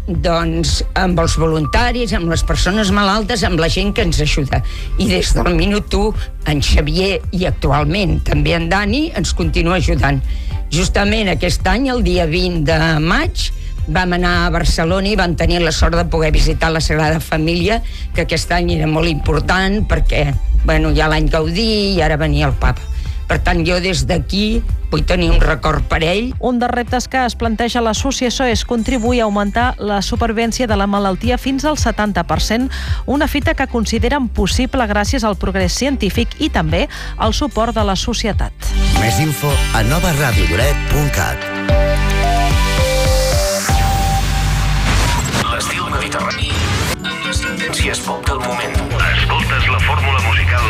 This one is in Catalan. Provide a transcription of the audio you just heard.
doncs, amb els voluntaris, amb les persones malaltes, amb la gent que ens ajuda. I des del minut 1, en Xavier i actualment també en Dani ens continua ajudant. Justament aquest any, el dia 20 de maig, vam anar a Barcelona i vam tenir la sort de poder visitar la Sagrada Família, que aquest any era molt important perquè, ja l'any Gaudí i ara venia el Papa. Per tant, jo des d'aquí vull tenir un record per ell. Un dels reptes que es planteja l'associació és contribuir a augmentar la supervivència de la malaltia fins al 70%, una fita que consideren possible gràcies al progrés científic i també al suport de la societat. Més info a novaradioloret.cat. L'estil mediterrani amb les tendències pop del moment. Escoltes la fórmula musical